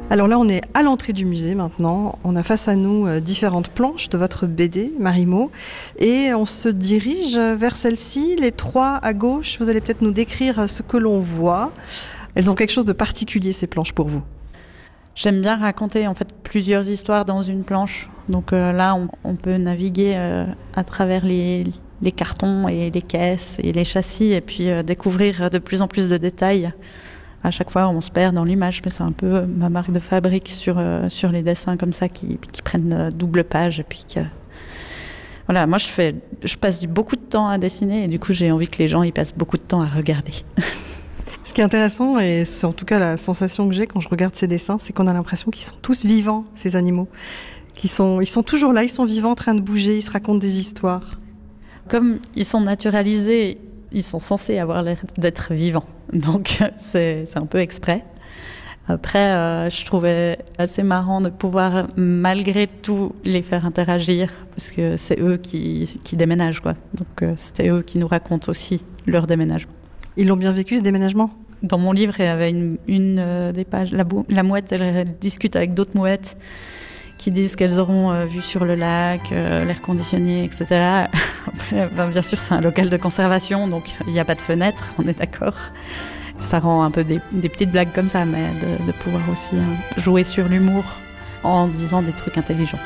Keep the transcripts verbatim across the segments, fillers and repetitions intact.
Alors là, on est à l'entrée du musée maintenant. On a face à nous euh, différentes planches de votre B D, Marimo, et on se dirige vers celle-ci. Les trois à gauche, vous allez peut-être nous décrire ce que l'on voit. Elles ont quelque chose de particulier, ces planches, pour vous? J'aime bien raconter en fait plusieurs histoires dans une planche. Donc euh, là, on, on peut naviguer euh, à travers les, les cartons et les caisses et les châssis, et puis euh, découvrir de plus en plus de détails. À chaque fois, on se perd dans l'image, mais c'est un peu ma marque de fabrique sur, euh, sur les dessins comme ça qui, qui prennent euh, double page. Et puis que... Voilà, moi, je, fais, je passe beaucoup de temps à dessiner et du coup, j'ai envie que les gens y passent beaucoup de temps à regarder. Ce qui est intéressant, et c'est en tout cas la sensation que j'ai quand je regarde ces dessins, c'est qu'on a l'impression qu'ils sont tous vivants, ces animaux. Qu'ils sont, ils sont toujours là, ils sont vivants, en train de bouger, ils se racontent des histoires. Comme ils sont naturalisés, ils sont censés avoir l'air d'être vivants. Donc, c'est, c'est un peu exprès. Après, euh, je trouvais assez marrant de pouvoir, malgré tout, les faire interagir, parce que c'est eux qui, qui déménagent, quoi. Donc, euh, c'était eux qui nous racontent aussi leur déménagement. Ils l'ont bien vécu, ce déménagement? Dans mon livre, il y avait une, une euh, des pages. La, bou- la mouette, elle, elle discute avec d'autres mouettes qui disent qu'elles auront euh, vu sur le lac, euh, l'air conditionné, et cetera. Après, ben, bien sûr, c'est un local de conservation, donc il n'y a pas de fenêtre, on est d'accord. Ça rend un peu des, des petites blagues comme ça, mais de, de pouvoir aussi hein, jouer sur l'humour en disant des trucs intelligents.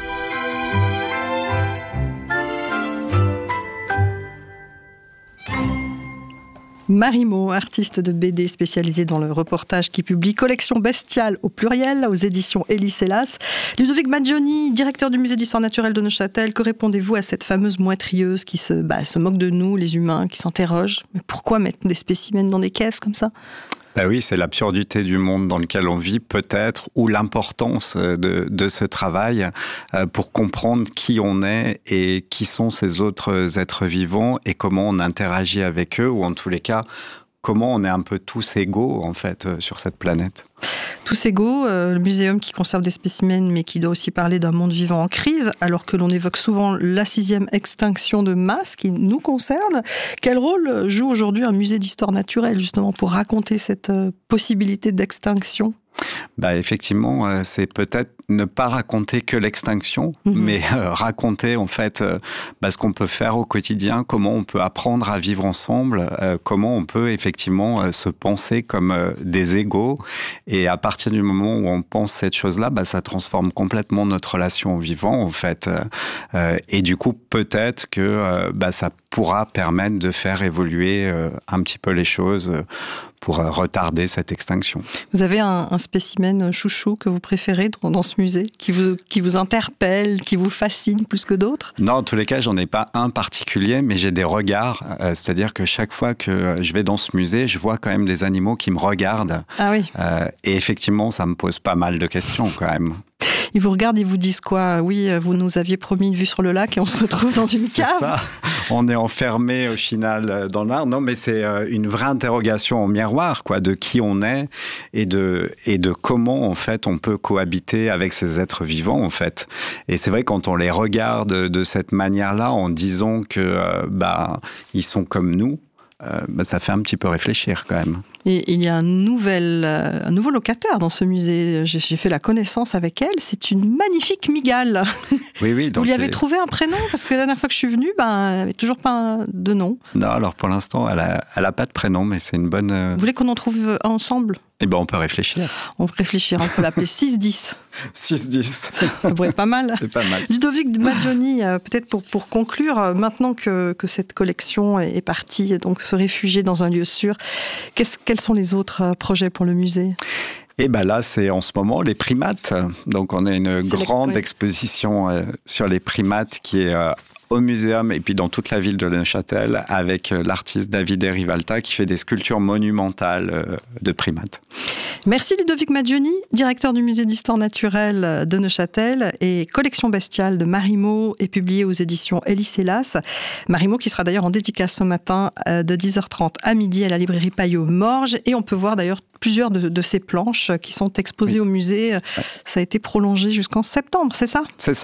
Marimo, artiste de B D spécialisée dans le reportage qui publie Collection Bestiale au pluriel aux éditions Elie Selas. Ludovic Maggioni, directeur du musée d'histoire naturelle de Neuchâtel, que répondez-vous à cette fameuse mouette rieuse qui se, bah, se moque de nous, les humains, qui s'interroge? Mais pourquoi mettre des spécimens dans des caisses comme ça? Ben oui, c'est l'absurdité du monde dans lequel on vit peut-être, ou l'importance de, de ce travail euh, pour comprendre qui on est et qui sont ces autres êtres vivants et comment on interagit avec eux, ou en tous les cas, comment on est un peu tous égaux en fait euh, sur cette planète. Tous égaux, euh, le muséum qui conserve des spécimens mais qui doit aussi parler d'un monde vivant en crise, alors que l'on évoque souvent la sixième extinction de masse qui nous concerne. Quel rôle joue aujourd'hui un musée d'histoire naturelle justement pour raconter cette euh, possibilité d'extinction? Bah effectivement, euh, c'est peut-être ne pas raconter que l'extinction, mmh. mais euh, raconter en fait euh, bah, ce qu'on peut faire au quotidien, comment on peut apprendre à vivre ensemble, euh, comment on peut effectivement euh, se penser comme euh, des égaux. Et à partir du moment où on pense cette chose-là, bah, ça transforme complètement notre relation au vivant en fait. Euh, et du coup, peut-être que euh, bah, ça pourra permettre de faire évoluer euh, un petit peu les choses euh, pour euh, retarder cette extinction. Vous avez un, un spécimen chouchou que vous préférez dans, dans ce musée, qui vous, qui vous interpelle, qui vous fascine plus que d'autres? Non, en tous les cas, j'en ai pas un particulier, mais j'ai des regards. Euh, c'est-à-dire que chaque fois que je vais dans ce musée, je vois quand même des animaux qui me regardent. Ah oui. Euh, et effectivement, ça me pose pas mal de questions quand même. Ils vous regardent, ils vous disent quoi? Oui, vous nous aviez promis une vue sur le lac et on se retrouve dans une c'est cave. C'est ça, on est enfermé au final dans l'art. Non, mais c'est une vraie interrogation en miroir, quoi, de qui on est et de, et de comment, en fait, on peut cohabiter avec ces êtres vivants, en fait. Et c'est vrai, quand on les regarde de cette manière-là, en disant que, euh, bah, ils sont comme nous, euh, bah, ça fait un petit peu réfléchir, quand même. Et il y a un, nouvel, euh, un nouveau locataire dans ce musée. J'ai, j'ai fait la connaissance avec elle. C'est une magnifique migale. Oui, oui. Donc vous lui avez les... trouvé un prénom? Parce que la dernière fois que je suis venue, ben, elle n'avait toujours pas de nom. Non, alors pour l'instant, elle n'a elle a pas de prénom, mais c'est une bonne... Euh... Vous voulez qu'on en trouve un ensemble? Eh ben, on peut réfléchir. On peut réfléchir. On peut l'appeler six dix. six dix. Ça pourrait être pas mal. C'est pas mal. Ludovic Maggioni, euh, peut-être pour, pour conclure, euh, maintenant que, que cette collection est, est partie, donc se réfugier dans un lieu sûr, qu'est-ce, quels sont les autres euh, projets pour le musée? Et ben là, c'est en ce moment les primates. Donc, on a une c'est grande les... oui. exposition euh, sur les primates qui est euh, au muséum et puis dans toute la ville de Neuchâtel avec euh, l'artiste David Rivalta qui fait des sculptures monumentales euh, de primates. Merci Ludovic Maggioni, directeur du musée d'histoire naturelle de Neuchâtel, et Collection Bestiale de Marimo est publiée aux éditions Elie Selas. Marimo qui sera d'ailleurs en dédicace ce matin de dix heures trente à midi à la librairie Payot-Morges, et on peut voir d'ailleurs plusieurs de, de ces planches qui sont exposées oui. au musée. Ça a été prolongé jusqu'en septembre, c'est ça? C'est ça.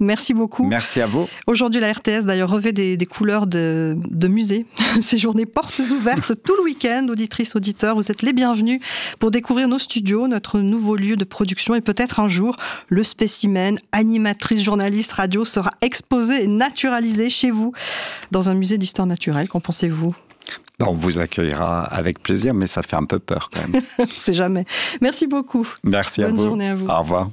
Merci beaucoup. Merci à vous. Aujourd'hui, la R T S d'ailleurs revêt des, des couleurs de, de musée. Ces journées portes ouvertes tout le week-end. Auditrices, auditeurs, vous êtes les bienvenus pour découvrir nos studios, notre nouveau lieu de production et peut-être un jour, le spécimen, animatrice, journaliste, radio sera exposé et naturalisé chez vous dans un musée d'histoire naturelle. Qu'en pensez-vous ? On vous accueillera avec plaisir, mais ça fait un peu peur quand même. On ne sait jamais. Merci beaucoup. Merci à vous. Bonne journée à vous. Au revoir.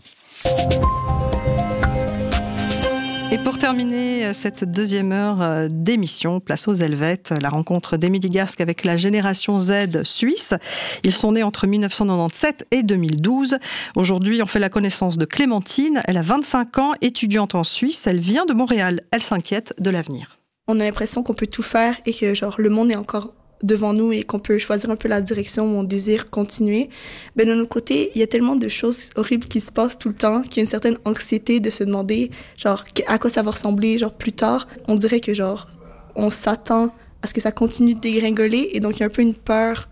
Et pour terminer cette deuxième heure d'émission, place aux Helvètes, la rencontre d'Émilie Gasque avec la génération Z suisse. Ils sont nés entre dix-neuf cent quatre-vingt-dix-sept et deux mille douze. Aujourd'hui, on fait la connaissance de Clémentine. Elle a vingt-cinq ans, étudiante en Suisse. Elle vient de Montréal. Elle s'inquiète de l'avenir. On a l'impression qu'on peut tout faire et que genre le monde est encore devant nous et qu'on peut choisir un peu la direction où on désire continuer. Ben, de notre côté, il y a tellement de choses horribles qui se passent tout le temps qu'il y a une certaine anxiété de se demander genre à quoi ça va ressembler genre plus tard. On dirait que genre on s'attend à ce que ça continue de dégringoler et donc il y a un peu une peur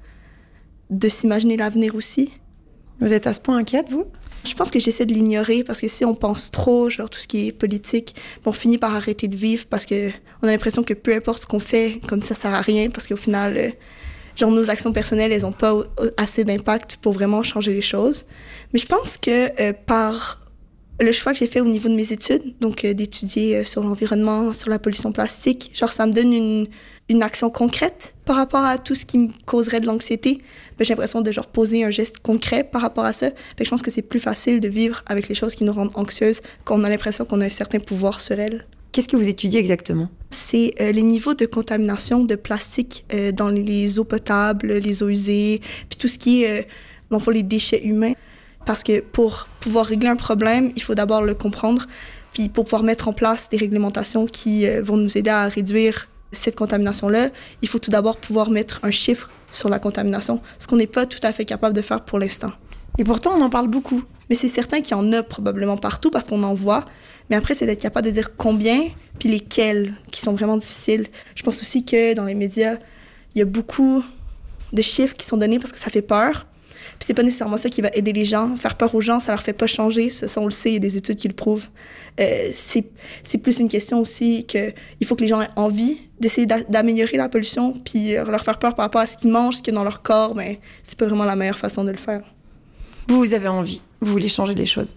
de s'imaginer l'avenir aussi. Vous êtes à ce point inquiète, vous ? Je pense que j'essaie de l'ignorer parce que si on pense trop, genre tout ce qui est politique, on finit par arrêter de vivre parce que on a l'impression que peu importe ce qu'on fait, comme ça, ça sert à rien parce qu'au final, euh, genre nos actions personnelles, elles n'ont pas o- assez d'impact pour vraiment changer les choses. Mais je pense que euh, par le choix que j'ai fait au niveau de mes études, donc euh, d'étudier euh, sur l'environnement, sur la pollution plastique, genre ça me donne une, une action concrète par rapport à tout ce qui me causerait de l'anxiété. Ben, j'ai l'impression de genre poser un geste concret par rapport à ça. Fait que je pense que c'est plus facile de vivre avec les choses qui nous rendent anxieuses quand on a l'impression qu'on a un certain pouvoir sur elles. Qu'est-ce que vous étudiez exactement ? C'est euh, les niveaux de contamination de plastique euh, dans les eaux potables, les eaux usées, puis tout ce qui est, euh, dans le fond, les déchets humains. Parce que pour pouvoir régler un problème, il faut d'abord le comprendre. Puis pour pouvoir mettre en place des réglementations qui euh, vont nous aider à réduire cette contamination-là, il faut tout d'abord pouvoir mettre un chiffre sur la contamination, ce qu'on n'est pas tout à fait capable de faire pour l'instant. Et pourtant, on en parle beaucoup. Mais c'est certain qu'il y en a probablement partout parce qu'on en voit. Mais après, c'est d'être capable de dire combien, puis lesquels, qui sont vraiment difficiles. Je pense aussi que dans les médias, il y a beaucoup de chiffres qui sont donnés parce que ça fait peur. Puis c'est pas nécessairement ça qui va aider les gens. Faire peur aux gens, ça leur fait pas changer. Ça, ça on le sait, il y a des études qui le prouvent. Euh, c'est, c'est plus une question aussi qu'il faut que les gens aient envie d'essayer d'a- d'améliorer la pollution, puis leur faire peur par rapport à ce qu'ils mangent, ce qu'il y a dans leur corps. Mais c'est pas vraiment la meilleure façon de le faire. Vous, vous avez envie. Vous voulez changer les choses.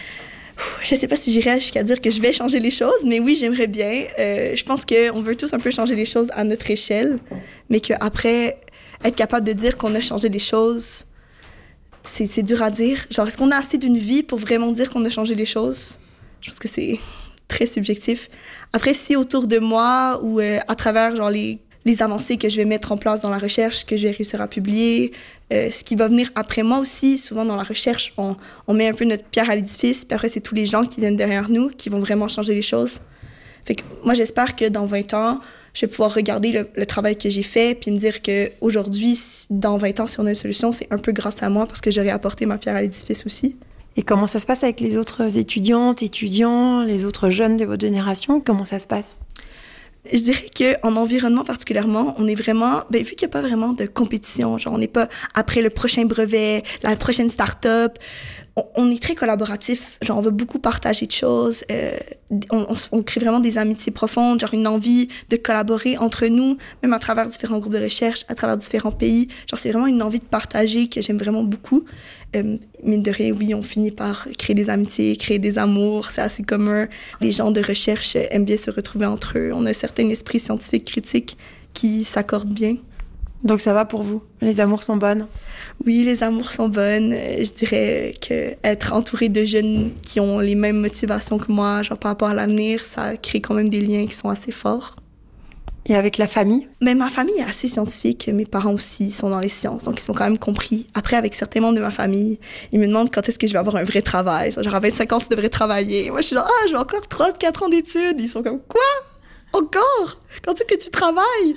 Je sais pas si j'irai jusqu'à dire que je vais changer les choses, mais oui, j'aimerais bien. Euh, je pense qu'on veut tous un peu changer les choses à notre échelle, mais qu'après, être capable de dire qu'on a changé les choses, c'est, c'est dur à dire. Genre, est-ce qu'on a assez d'une vie pour vraiment dire qu'on a changé les choses? Je pense que c'est très subjectif. Après, si autour de moi ou euh, à travers genre, les, les avancées que je vais mettre en place dans la recherche, que je vais réussir à publier, euh, ce qui va venir après moi aussi, souvent dans la recherche, on, on met un peu notre pierre à l'édifice, puis après, c'est tous les gens qui viennent derrière nous qui vont vraiment changer les choses. Fait que moi, j'espère que dans vingt ans, je vais pouvoir regarder le, le travail que j'ai fait puis me dire qu'aujourd'hui, dans vingt ans, si on a une solution, c'est un peu grâce à moi parce que j'aurais apporté ma pierre à l'édifice aussi. Et comment ça se passe avec les autres étudiantes, étudiants, les autres jeunes de votre génération? Comment ça se passe? Je dirais qu'en environnement particulièrement, on est vraiment... Ben, vu qu'il n'y a pas vraiment de compétition, genre on n'est pas après le prochain brevet, la prochaine start-up, on, on est très collaboratif. Genre on veut beaucoup partager de choses. Euh, on, on, on crée vraiment des amitiés profondes, genre une envie de collaborer entre nous, même à travers différents groupes de recherche, à travers différents pays. Genre c'est vraiment une envie de partager que j'aime vraiment beaucoup. Euh, mine de rien, oui, on finit par créer des amitiés, créer des amours, c'est assez commun. Les gens de recherche aiment bien se retrouver entre eux. On a un certain esprit scientifique critique qui s'accorde bien. Donc ça va pour vous? Les amours sont bonnes? Oui, les amours sont bonnes. Je dirais qu'être entouré de jeunes qui ont les mêmes motivations que moi, genre par rapport à l'avenir, ça crée quand même des liens qui sont assez forts. Et avec la famille? Mais ma famille est assez scientifique. Mes parents aussi sont dans les sciences, donc ils sont quand même compris. Après, avec certains membres de ma famille, ils me demandent quand est-ce que je vais avoir un vrai travail. Genre, à vingt-cinq ans, tu devrais travailler. Moi, je suis genre, ah, j'ai encore trois quatre ans d'études. Ils sont comme, quoi? Encore? Quand est-ce que tu travailles?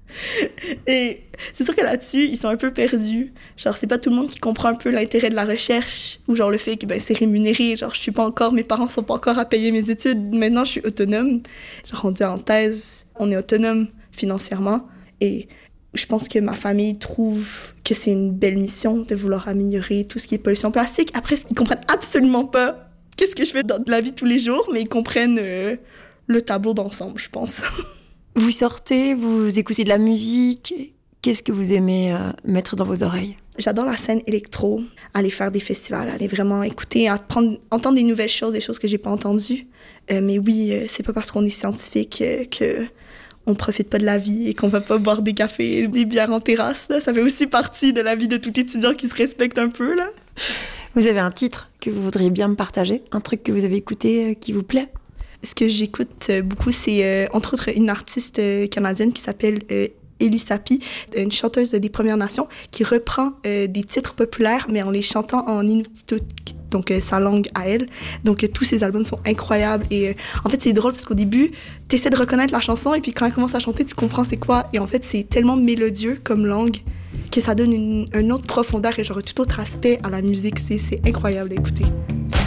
Et c'est sûr que là-dessus, ils sont un peu perdus. Genre, c'est pas tout le monde qui comprend un peu l'intérêt de la recherche ou genre le fait que ben, c'est rémunéré. Genre, je suis pas encore, mes parents sont pas encore à payer mes études. Maintenant, je suis autonome. Genre, rendu en thèse, on est autonome financièrement. Et je pense que ma famille trouve que c'est une belle mission de vouloir améliorer tout ce qui est pollution plastique. Après, ils comprennent absolument pas qu'est-ce que je fais dans la vie tous les jours, mais ils comprennent euh, le tableau d'ensemble, je pense. Vous sortez, vous écoutez de la musique. Qu'est-ce que vous aimez euh, mettre dans vos oreilles? J'adore la scène électro, aller faire des festivals, aller vraiment écouter, apprendre, entendre des nouvelles choses, des choses que j'ai pas entendues. Euh, mais oui, euh, c'est pas parce qu'on est scientifique euh, que on profite pas de la vie et qu'on va pas boire des cafés, des bières en terrasse. Là. Ça fait aussi partie de la vie de tout étudiant qui se respecte un peu, là. Vous avez un titre que vous voudriez bien me partager? Un truc que vous avez écouté euh, qui vous plaît? Ce que j'écoute euh, beaucoup, c'est euh, entre autres une artiste euh, canadienne qui s'appelle euh, Elie Sapi, une chanteuse des Premières Nations, qui reprend euh, des titres populaires, mais en les chantant en inuktitut, donc euh, sa langue à elle. Donc euh, tous ces albums sont incroyables. Et euh, en fait, c'est drôle parce qu'au début, tu essaies de reconnaître la chanson, et puis quand elle commence à chanter, tu comprends c'est quoi. Et en fait, c'est tellement mélodieux comme langue que ça donne une, une autre profondeur et genre tout autre aspect à la musique. C'est, c'est incroyable à écouter.